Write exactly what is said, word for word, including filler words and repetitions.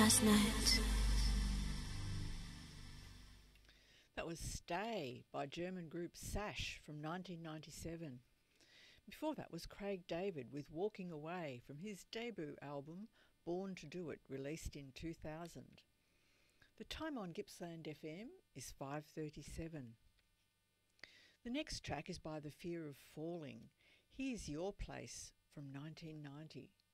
last night. That was Stay by German group Sash from nineteen ninety-seven. Before that was Craig David with Walking Away from his debut album Born to Do It, released in two thousand. The time on Gippsland F M is five thirty-seven. The next track is by The Fear of Falling. Here's Your Place from nineteen ninety.